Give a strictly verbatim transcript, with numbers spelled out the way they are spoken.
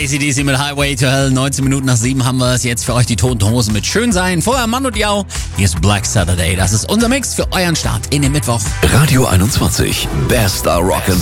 A C D C mit Highway to Hell. neunzehn Minuten nach sieben haben wir es jetzt für euch, die Toten Hosen mit Schön sein. Vorher Mann und Jau. Hier ist Black Saturday. Das ist unser Mix für euren Start in den Mittwoch. Radio einundzwanzig. Bester Rock'n'Roll.